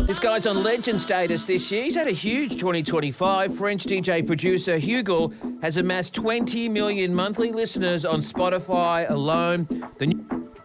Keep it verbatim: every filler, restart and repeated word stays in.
This guy's on legend status this year. He's had a huge twenty twenty-five. French D J producer Hugo has amassed twenty million monthly listeners on Spotify alone. The new